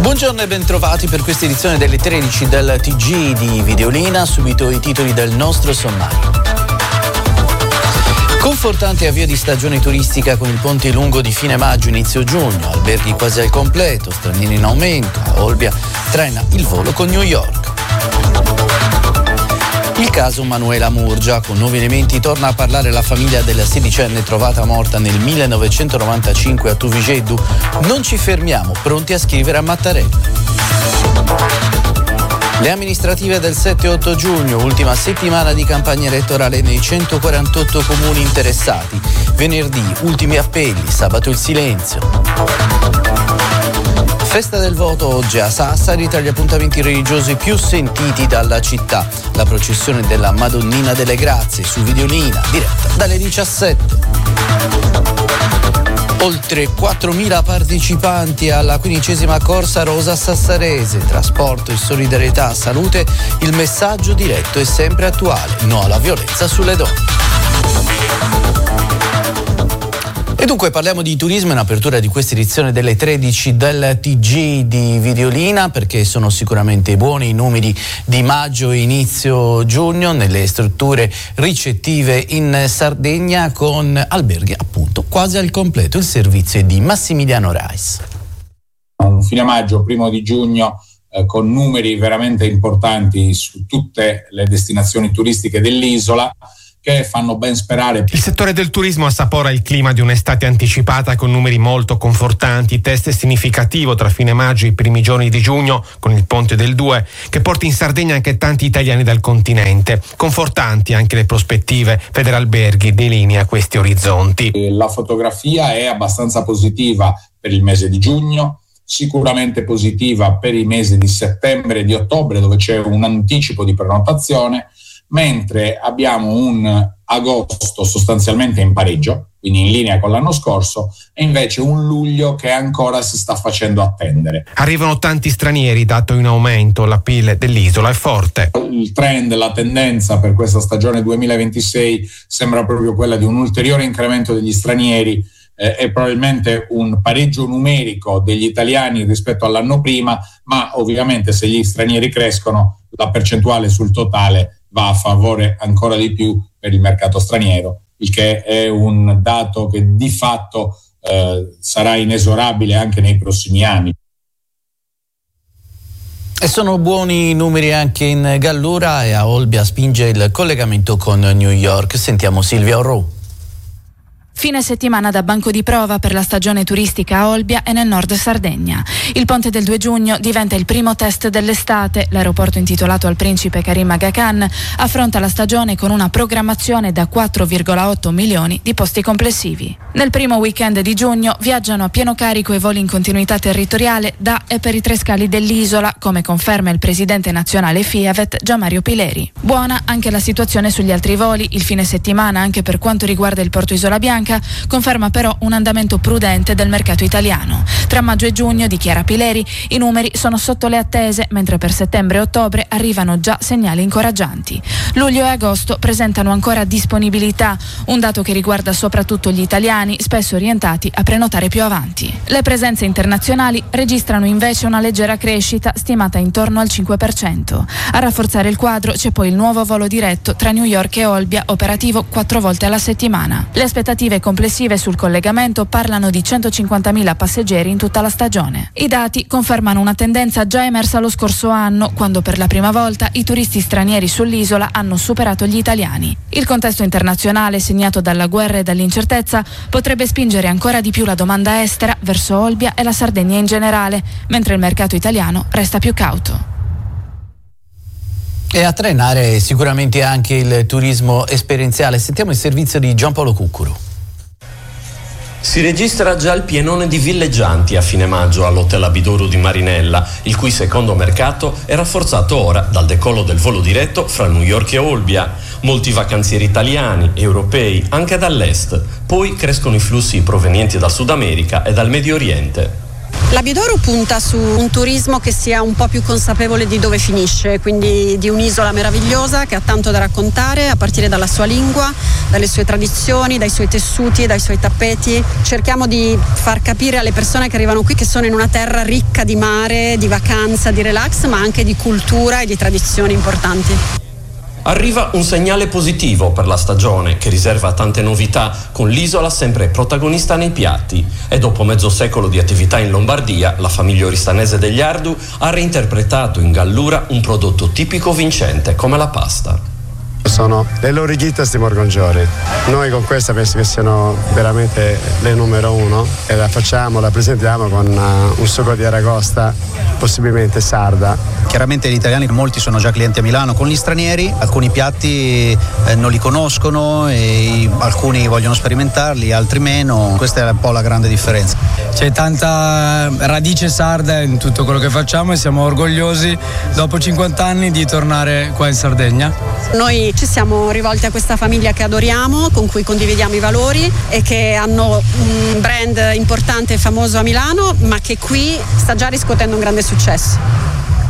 Buongiorno e bentrovati per questa edizione delle 13 del TG di Videolina. Subito i titoli del nostro sommario. Confortante avvio di stagione turistica con il ponte lungo di fine maggio, inizio giugno, alberghi quasi al completo, stranieri in aumento, a Olbia trena il volo con New York. Il caso Manuela Murgia, con nuovi elementi torna a parlare la famiglia della sedicenne trovata morta nel 1995 a Tuvigeddu. Non ci fermiamo, pronti a scrivere a Mattarella. Le amministrative del 7-8 giugno, ultima settimana di campagna elettorale nei 148 comuni interessati. Venerdì, ultimi appelli, sabato il silenzio. Festa del voto oggi a Sassari, tra gli appuntamenti religiosi più sentiti dalla città. La processione della Madonnina delle Grazie su Videolina, diretta dalle 17. Oltre 4.000 partecipanti alla 15ª Corsa Rosa Sassarese, trasporto e solidarietà, salute, il messaggio diretto è sempre attuale, no alla violenza sulle donne. E dunque parliamo di turismo in apertura di questa edizione delle 13 del TG di Videolina, perché sono sicuramente buoni i numeri di maggio e inizio giugno nelle strutture ricettive in Sardegna, con alberghi appunto quasi al completo. Il servizio è di Massimiliano Reis. Fine maggio, primo di giugno, con numeri veramente importanti su tutte le destinazioni turistiche dell'isola, che fanno ben sperare. Il settore del turismo assapora il clima di un'estate anticipata con numeri molto confortanti, test significativo tra fine maggio e i primi giorni di giugno con il ponte del 2 che porta in Sardegna anche tanti italiani dal continente. Confortanti anche le prospettive, Federalberghi delinea questi orizzonti. La fotografia è abbastanza positiva per il mese di giugno, sicuramente positiva per i mesi di settembre e di ottobre, dove c'è un anticipo di prenotazione, mentre abbiamo un agosto sostanzialmente in pareggio, quindi in linea con l'anno scorso, e invece un luglio che ancora si sta facendo attendere. Arrivano tanti stranieri, dato in aumento, la PIL dell'isola è forte. Il trend, la tendenza per questa stagione 2026 sembra proprio quella di un ulteriore incremento degli stranieri e probabilmente un pareggio numerico degli italiani rispetto all'anno prima, ma ovviamente se gli stranieri crescono la percentuale sul totale va a favore ancora di più per il mercato straniero, il che è un dato che di fatto sarà inesorabile anche nei prossimi anni. E sono buoni numeri anche in Gallura, e a Olbia spinge il collegamento con New York. Sentiamo Silvia Orrù. Fine settimana da banco di prova per la stagione turistica a Olbia e nel nord Sardegna. Il ponte del 2 giugno diventa il primo test dell'estate. L'aeroporto intitolato al principe Karim Aga Khan affronta la stagione con una programmazione da 4,8 milioni di posti complessivi. Nel primo weekend di giugno viaggiano a pieno carico i voli in continuità territoriale da e per i 3 scali dell'isola, come conferma il presidente nazionale FIAVET Gianmario Pileri. Buona anche la situazione sugli altri voli. Il fine settimana, anche per quanto riguarda il Porto Isola Bianca, conferma però un andamento prudente del mercato italiano. Tra maggio e giugno, dichiara Pileri, i numeri sono sotto le attese, mentre per settembre e ottobre arrivano già segnali incoraggianti. Luglio e agosto presentano ancora disponibilità, un dato che riguarda soprattutto gli italiani, spesso orientati a prenotare più avanti. Le presenze internazionali registrano invece una leggera crescita, stimata intorno al 5%. A rafforzare il quadro c'è poi il nuovo volo diretto tra New York e Olbia, operativo 4 volte alla settimana. Le aspettative complessive sul collegamento parlano di 150.000 passeggeri in tutta la stagione. I dati confermano una tendenza già emersa lo scorso anno, quando per la prima volta i turisti stranieri sull'isola hanno superato gli italiani. Il contesto internazionale, segnato dalla guerra e dall'incertezza, potrebbe spingere ancora di più la domanda estera verso Olbia e la Sardegna in generale, mentre il mercato italiano resta più cauto. E a trainare sicuramente anche il turismo esperienziale. Sentiamo il servizio di Giampaolo Cuccuru. Si registra già il pienone di villeggianti a fine maggio all'Hotel Abidoro di Marinella, il cui secondo mercato è rafforzato ora dal decollo del volo diretto fra New York e Olbia. Molti vacanzieri italiani, europei, anche dall'est. Poi crescono i flussi provenienti dal Sud America e dal Medio Oriente. L'Abiodoro punta su un turismo che sia un po' più consapevole di dove finisce, quindi di un'isola meravigliosa che ha tanto da raccontare, a partire dalla sua lingua, dalle sue tradizioni, dai suoi tessuti, dai suoi tappeti. Cerchiamo di far capire alle persone che arrivano qui che sono in una terra ricca di mare, di vacanza, di relax, ma anche di cultura e di tradizioni importanti. Arriva un segnale positivo per la stagione, che riserva tante novità, con l'isola sempre protagonista nei piatti. E dopo mezzo secolo di attività in Lombardia, la famiglia oristanese degli Ardu ha reinterpretato in Gallura un prodotto tipico vincente come la pasta. Sono le lorichitas di Morgongiori. Noi con questa penso che siano veramente le numero uno e la presentiamo con un sugo di aragosta, possibilmente sarda. Chiaramente gli italiani, molti sono già clienti a Milano, con gli stranieri alcuni piatti non li conoscono e alcuni vogliono sperimentarli, altri meno. Questa è un po' la grande differenza. C'è tanta radice sarda in tutto quello che facciamo e siamo orgogliosi dopo 50 anni di tornare qua in Sardegna. Noi ci siamo rivolti a questa famiglia che adoriamo, con cui condividiamo i valori e che hanno un brand importante e famoso a Milano, ma che qui sta già riscuotendo un grande successo.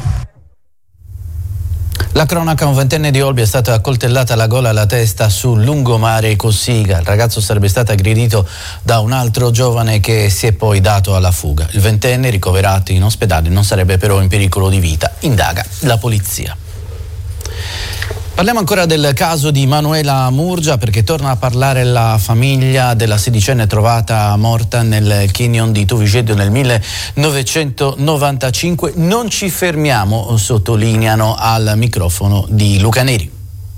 La cronaca: un ventenne di Olbia è stata accoltellata alla gola e alla testa sul lungomare Cossiga. Il ragazzo sarebbe stato aggredito da un altro giovane che si è poi dato alla fuga. Il ventenne, ricoverato in ospedale, non sarebbe però in pericolo di vita. Indaga la polizia. Parliamo ancora del caso di Manuela Murgia, perché torna a parlare la famiglia della sedicenne trovata morta nel canyon di Tovigedo nel 1995. Non ci fermiamo, sottolineano al microfono di Luca Neri.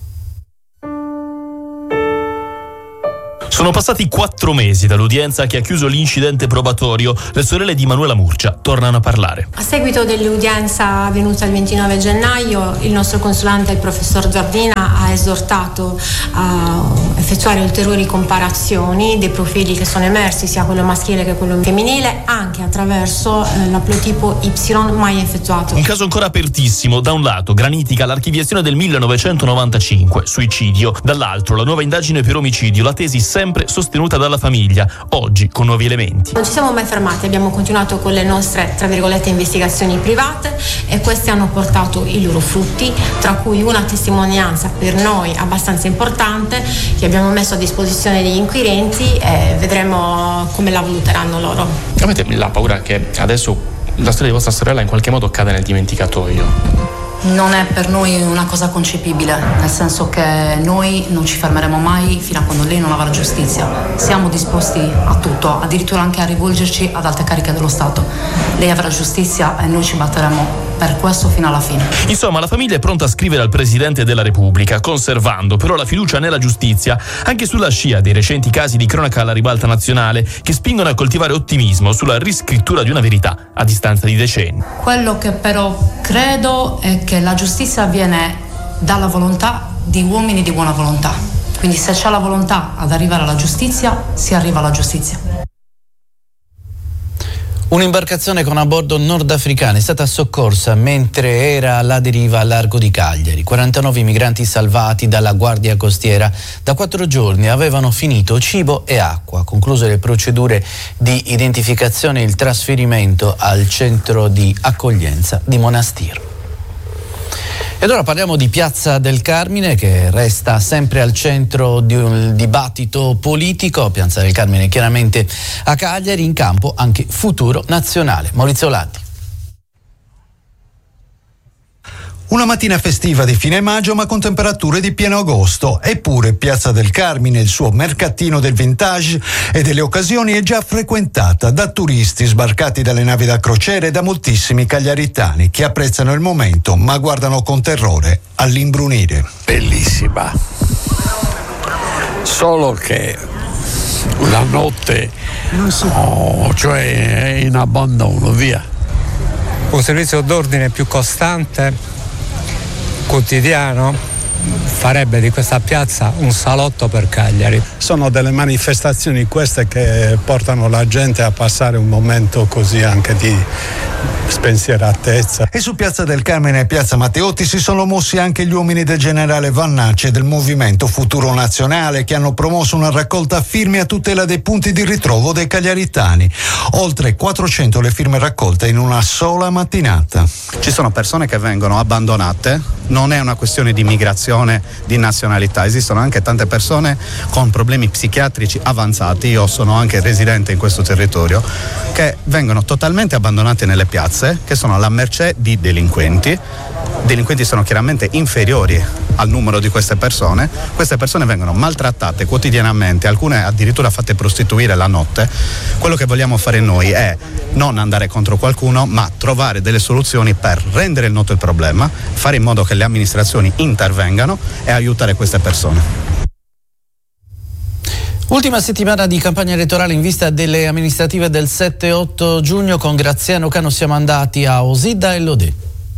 Sono passati 4 mesi dall'udienza che ha chiuso l'incidente probatorio. Le sorelle di Manuela Murgia tornano a parlare. A seguito dell'udienza avvenuta il 29 gennaio, il nostro consulente, il professor Giardina, ha esortato a effettuare ulteriori comparazioni dei profili che sono emersi, sia quello maschile che quello femminile, anche attraverso l'aplotipo Y mai effettuato. Un caso ancora apertissimo: da un lato granitica l'archiviazione del 1995, suicidio; dall'altro la nuova indagine per omicidio, la tesi sempre sostenuta dalla famiglia, oggi con nuovi elementi. Non ci siamo mai fermati, abbiamo continuato con le nostre, tra virgolette, investigazioni private, e queste hanno portato i loro frutti, tra cui una testimonianza per noi abbastanza importante che abbiamo messo a disposizione degli inquirenti, e vedremo come la valuteranno loro. Avete la paura che adesso la storia di vostra sorella in qualche modo cade nel dimenticatoio? Non è per noi una cosa concepibile, nel senso che noi non ci fermeremo mai fino a quando lei non avrà giustizia. Siamo disposti a tutto, addirittura anche a rivolgerci ad alte cariche dello Stato. Lei avrà giustizia e noi ci batteremo per questo fino alla fine. Insomma, la famiglia è pronta a scrivere al Presidente della Repubblica, conservando però la fiducia nella giustizia, anche sulla scia dei recenti casi di cronaca alla ribalta nazionale, che spingono a coltivare ottimismo sulla riscrittura di una verità a distanza di decenni. Quello che però credo è che la giustizia viene dalla volontà di uomini di buona volontà. Quindi se c'è la volontà ad arrivare alla giustizia, si arriva alla giustizia. Un'imbarcazione con a bordo nordafricana è stata soccorsa mentre era alla deriva a largo di Cagliari. 49 migranti salvati dalla Guardia Costiera da 4 giorni avevano finito cibo e acqua. Concluse le procedure di identificazione e il trasferimento al centro di accoglienza di Monastir. Ed ora parliamo di Piazza del Carmine, che resta sempre al centro di un dibattito politico. Piazza del Carmine chiaramente a Cagliari, in campo anche Futuro Nazionale. Maurizio Latti. Una mattina festiva di fine maggio, ma con temperature di pieno agosto. Eppure Piazza del Carmine, il suo mercatino del vintage e delle occasioni, è già frequentata da turisti sbarcati dalle navi da crociere e da moltissimi cagliaritani che apprezzano il momento ma guardano con terrore all'imbrunire. Bellissima. Solo che la notte, cioè è in abbandono, via. Un servizio d'ordine più costante, quotidiano, farebbe di questa piazza un salotto per Cagliari. Sono delle manifestazioni queste che portano la gente a passare un momento così anche di spensieratezza. E su Piazza del Carmine e Piazza Matteotti si sono mossi anche gli uomini del generale Vannacci e del Movimento Futuro Nazionale, che hanno promosso una raccolta firme a tutela dei punti di ritrovo dei cagliaritani. Oltre 400 le firme raccolte in una sola mattinata. Ci sono persone che vengono abbandonate, non è una questione di migrazione, di nazionalità, esistono anche tante persone con problemi psichiatrici avanzati, io sono anche residente in questo territorio, che vengono totalmente abbandonate nelle piazze, che sono alla mercé di delinquenti. Delinquenti sono chiaramente inferiori al numero di queste persone vengono maltrattate quotidianamente, alcune addirittura fatte prostituire la notte. Quello che vogliamo fare noi è non andare contro qualcuno, ma trovare delle soluzioni per rendere noto il problema, fare in modo che le amministrazioni intervengano e aiutare queste persone. Ultima settimana di campagna elettorale in vista delle amministrative del 7-8 giugno. Con Graziano Cano siamo andati a Osidda e Lodè.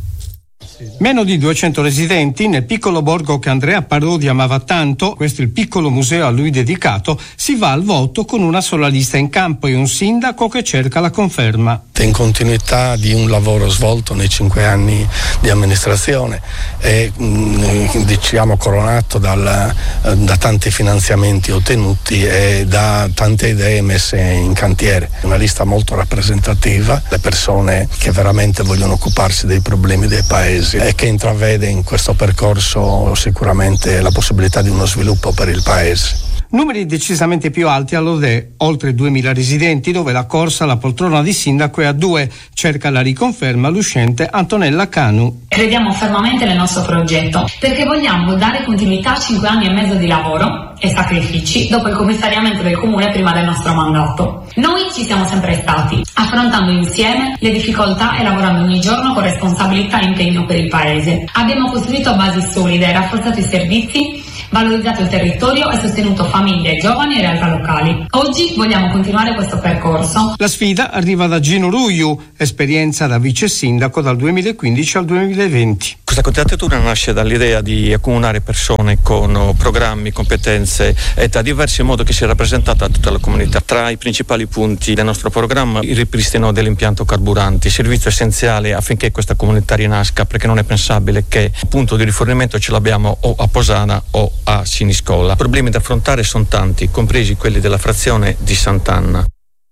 Meno di 200 residenti nel piccolo borgo che Andrea Parodi amava tanto, questo è il piccolo museo a lui dedicato, si va al voto con una sola lista in campo e un sindaco che cerca la conferma. In continuità di un lavoro svolto nei 5 anni di amministrazione e diciamo coronato da tanti finanziamenti ottenuti e da tante idee messe in cantiere. Una lista molto rappresentativa, le persone che veramente vogliono occuparsi dei problemi dei paesi e che intravede in questo percorso sicuramente la possibilità di uno sviluppo per il paese. Numeri decisamente più alti a Lodè, oltre 2000 residenti, dove la corsa alla poltrona di sindaco è a 2. Cerca la riconferma l'uscente Antonella Canu. Crediamo fermamente nel nostro progetto perché vogliamo dare continuità a 5 anni e mezzo di lavoro e sacrifici dopo il commissariamento del comune prima del nostro mandato. Noi ci siamo sempre stati, affrontando insieme le difficoltà e lavorando ogni giorno con responsabilità e impegno per il paese. Abbiamo costruito basi solide, rafforzato i servizi, valorizzato il territorio e sostenuto famiglie, giovani e realtà locali. Oggi vogliamo continuare questo percorso. La sfida arriva da Gino Ruiu, esperienza da vice sindaco dal 2015 al 2020. Questa candidatura nasce dall'idea di accomunare persone con programmi, competenze e età diverse in modo che sia rappresentata tutta la comunità. Tra i principali punti del nostro programma il ripristino dell'impianto carburanti, servizio essenziale affinché questa comunità rinasca, perché non è pensabile che il punto di rifornimento ce l'abbiamo o a Posana o a Siniscola. I problemi da affrontare sono tanti, compresi quelli della frazione di Sant'Anna.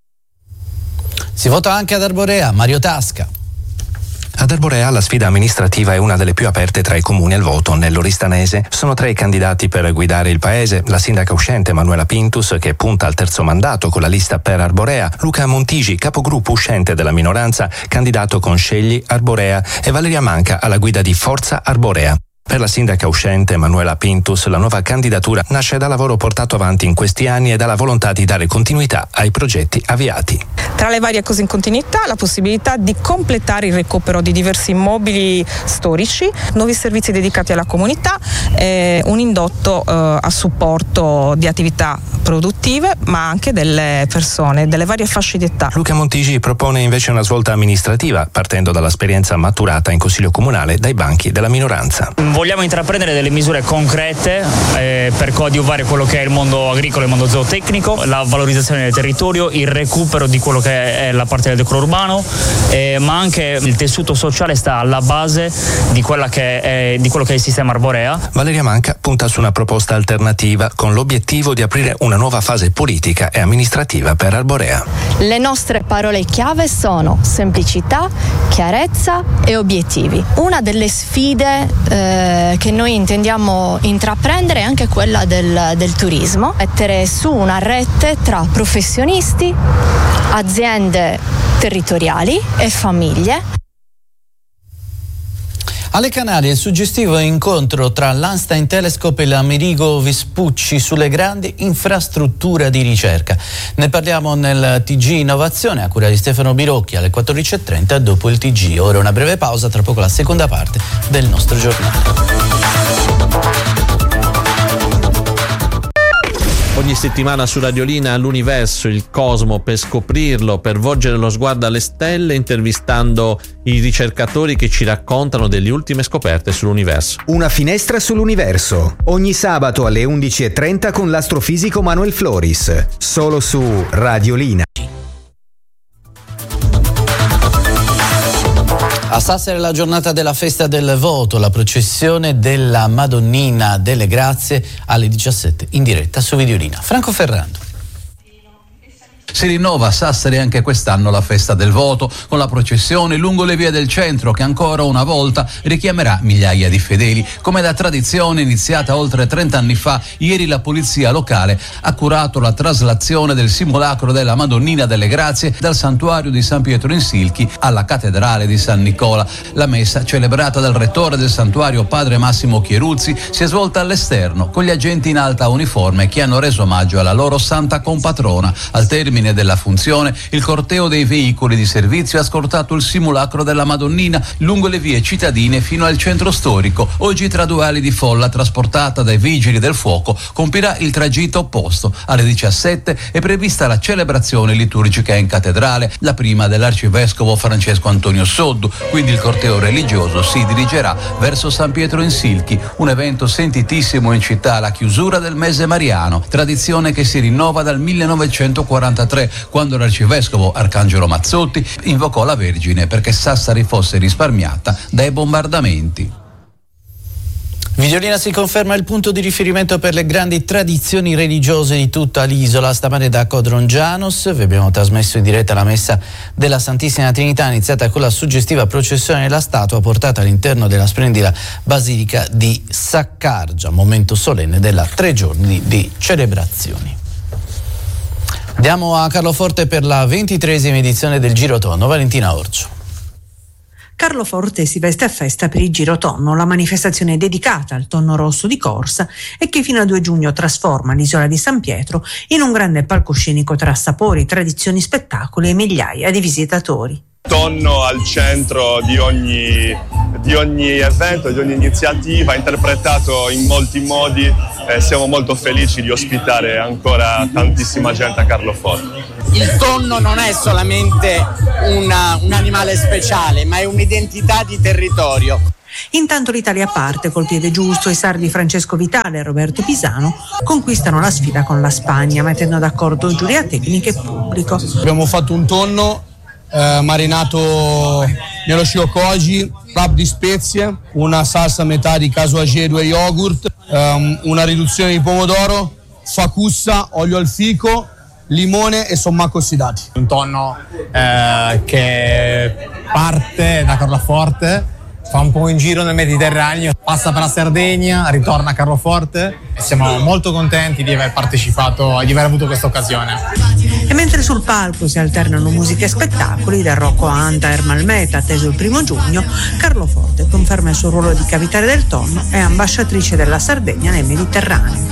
Si vota anche ad Arborea. Mario Tasca. Ad Arborea la sfida amministrativa è una delle più aperte tra i comuni al voto nell'Oristanese. Sono 3 i candidati per guidare il paese: la sindaca uscente Manuela Pintus, che punta al terzo mandato con la lista per Arborea, Luca Montigi, capogruppo uscente della minoranza, candidato con Scegli Arborea, e Valeria Manca alla guida di Forza Arborea. Per la sindaca uscente Manuela Pintus la nuova candidatura nasce dal lavoro portato avanti in questi anni e dalla volontà di dare continuità ai progetti avviati. Tra le varie cose in continuità, la possibilità di completare il recupero di diversi immobili storici, nuovi servizi dedicati alla comunità, un indotto a supporto di attività produttive, ma anche delle persone, delle varie fasce di età. Luca Montigi propone invece una svolta amministrativa, partendo dall'esperienza maturata in Consiglio Comunale dai banchi della minoranza. Vogliamo intraprendere delle misure concrete per coadiuvare quello che è il mondo agricolo e il mondo zootecnico, la valorizzazione del territorio, il recupero di quello che è la parte del decoro urbano, ma anche il tessuto sociale sta alla base di quello che è il sistema Arborea. Valeria Manca punta su una proposta alternativa con l'obiettivo di aprire una nuova fase politica e amministrativa per Arborea. Le nostre parole chiave sono semplicità, chiarezza e obiettivi. Una delle sfide che noi intendiamo intraprendere è anche quella del turismo, mettere su una rete tra professionisti, aziende territoriali e famiglie. Alle Canarie il suggestivo incontro tra l'Einstein Telescope e l'Amerigo Vespucci sulle grandi infrastrutture di ricerca. Ne parliamo nel TG Innovazione a cura di Stefano Birocchi alle 14.30 dopo il TG. Ora una breve pausa, tra poco la seconda parte del nostro giornale. Ogni settimana su Radiolina l'universo, il cosmo, per scoprirlo, per volgere lo sguardo alle stelle, intervistando i ricercatori che ci raccontano delle ultime scoperte sull'universo. Una finestra sull'universo, ogni sabato alle 11:30 con l'astrofisico Manuel Floris, solo su Radiolina. A Sassari la giornata della festa del voto, la processione della Madonnina delle Grazie alle 17 in diretta su Videolina. Franco Ferrando. Si rinnova a Sassari anche quest'anno la festa del voto, con la processione lungo le vie del centro che ancora una volta richiamerà migliaia di fedeli. Come da tradizione iniziata oltre 30 anni fa, ieri la polizia locale ha curato la traslazione del simulacro della Madonnina delle Grazie dal santuario di San Pietro in Silchi alla cattedrale di San Nicola. La messa, celebrata dal rettore del santuario padre Massimo Chieruzzi, si è svolta all'esterno con gli agenti in alta uniforme che hanno reso omaggio alla loro santa compatrona. Al termine della funzione, il corteo dei veicoli di servizio ha scortato il simulacro della Madonnina lungo le vie cittadine fino al centro storico. Oggi, tra due ali di folla trasportata dai vigili del fuoco, compirà il tragitto opposto. Alle 17 è prevista la celebrazione liturgica in cattedrale, la prima dell'arcivescovo Francesco Antonio Soddu. Quindi il corteo religioso si dirigerà verso San Pietro in Silchi, un evento sentitissimo in città alla chiusura del mese mariano, tradizione che si rinnova dal 1943, quando l'arcivescovo Arcangelo Mazzotti invocò la Vergine perché Sassari fosse risparmiata dai bombardamenti. Videolina si conferma il punto di riferimento per le grandi tradizioni religiose di tutta l'isola. Stamane da Codrongianos vi abbiamo trasmesso in diretta la messa della Santissima Trinità, iniziata con la suggestiva processione della statua portata all'interno della splendida basilica di Saccargia, momento solenne della 3 giorni di celebrazioni. Andiamo a Carloforte per la 23esima edizione del Girotonno. Valentina Orcio. Carloforte si veste a festa per il Girotonno, la manifestazione dedicata al tonno rosso di corsa e che fino al 2 giugno trasforma l'isola di San Pietro in un grande palcoscenico tra sapori, tradizioni, spettacoli e migliaia di visitatori. Tonno al centro di ogni evento, di ogni iniziativa, interpretato in molti modi. Siamo molto felici di ospitare ancora tantissima gente a Carloforte. Il tonno non è solamente un animale speciale, ma è un'identità di territorio. Intanto l'Italia parte col piede giusto. I sardi Francesco Vitale e Roberto Pisano conquistano la sfida con la Spagna, mettendo d'accordo giuria tecnica e pubblico. Abbiamo fatto un tonno marinato nello shiokoji, wrap di spezie, una salsa a metà di casu agedo e yogurt, una riduzione di pomodoro, facussa, olio al fico, limone e sommacco ossidati. Un tonno che parte da Carloforte, fa un po' in giro nel Mediterraneo, passa per la Sardegna, ritorna a Carloforte e siamo molto contenti di aver partecipato e di aver avuto questa occasione. E mentre sul palco si alternano musiche e spettacoli, da Rocco Anta a Ermal Meta, atteso il 1 giugno, Carloforte conferma il suo ruolo di capitale del tonno e ambasciatrice della Sardegna nel Mediterraneo.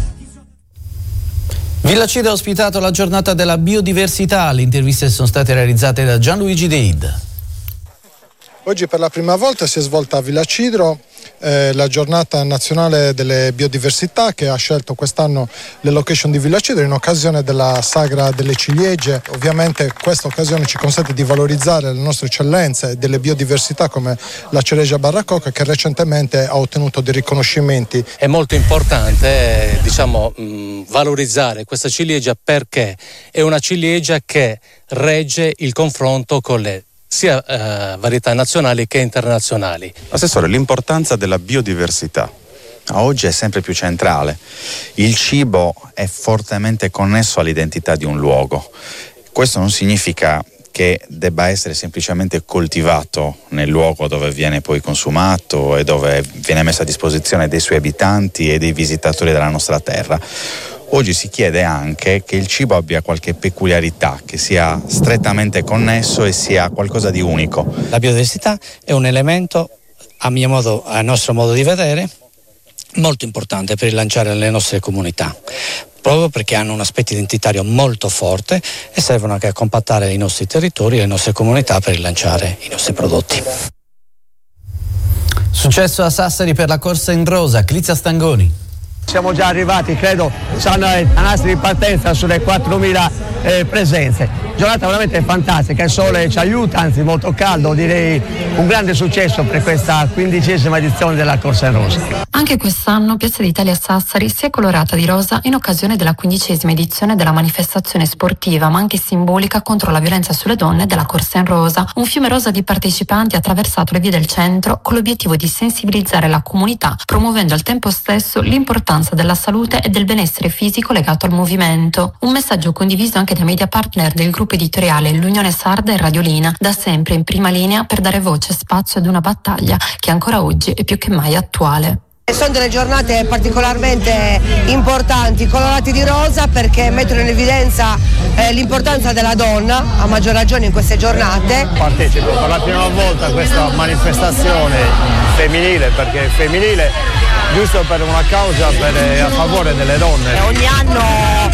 Villacida ha ospitato la giornata della biodiversità. Le interviste sono state realizzate da Gianluigi Deid. Oggi per la prima volta si è svolta a Villacidro la giornata nazionale delle biodiversità, che ha scelto quest'anno le location di Villacidro in occasione della sagra delle ciliegie. Ovviamente questa occasione ci consente di valorizzare le nostre eccellenze delle biodiversità come la ciliegia barracocca, che recentemente ha ottenuto dei riconoscimenti. È molto importante valorizzare questa ciliegia perché è una ciliegia che regge il confronto con le sia varietà nazionali che internazionali. Assessore, l'importanza della biodiversità oggi è sempre più centrale. Il cibo è fortemente connesso all'identità di un luogo. Questo non significa che debba essere semplicemente coltivato nel luogo dove viene poi consumato e dove viene messo a disposizione dei suoi abitanti e dei visitatori della nostra terra. Oggi si chiede anche che il cibo abbia qualche peculiarità, che sia strettamente connesso e sia qualcosa di unico. La biodiversità è un elemento, a nostro modo di vedere, molto importante per rilanciare le nostre comunità, proprio perché hanno un aspetto identitario molto forte e servono anche a compattare i nostri territori e le nostre comunità per rilanciare i nostri prodotti. Successo a Sassari per la corsa in rosa, Clizia Stangoni. Siamo già arrivati, credo, saranno la nostra ripartenza sulle 4.000 presenze. Giornata veramente fantastica, il sole ci aiuta, anzi molto caldo, direi un grande successo per questa 15ª edizione della Corsa in Rosa. Anche quest'anno Piazza d'Italia Sassari si è colorata di rosa in occasione della 15ª edizione della manifestazione sportiva ma anche simbolica contro la violenza sulle donne della Corsa in Rosa. Un fiume rosa di partecipanti ha attraversato le vie del centro con l'obiettivo di sensibilizzare la comunità, promuovendo al tempo stesso l'importanza della salute e del benessere fisico legato al movimento. Un messaggio condiviso anche dai media partner del gruppo editoriale L'Unione Sarda e Radiolina, da sempre in prima linea per dare voce e spazio ad una battaglia che ancora oggi è più che mai attuale. Sono delle giornate particolarmente importanti, colorati di rosa, perché mettono in evidenza l'importanza della donna, a maggior ragione in queste giornate. Partecipo per la prima volta a questa manifestazione femminile, perché è femminile, giusto per una causa a favore delle donne. Ogni anno